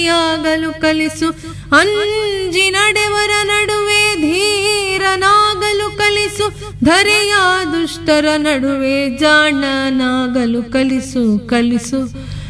ಆಗಲು ಕಲಿಸು, ಅಂಜಿ ನಡೆವರ ನಡುವೆ ಧೀರನಾಗಲು ಕಲಿಸು, ಧರೆಯ ದುಷ್ಟರ ನಡುವೆ ಜಾಣನಾಗಲು ಕಲಿಸು ಕಲಿಸು.